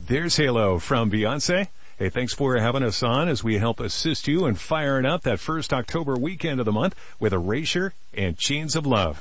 There's Halo from Beyonce. Hey, thanks for having us on as we help assist you in firing up that first October weekend of the month with Erasure and Chains of Love.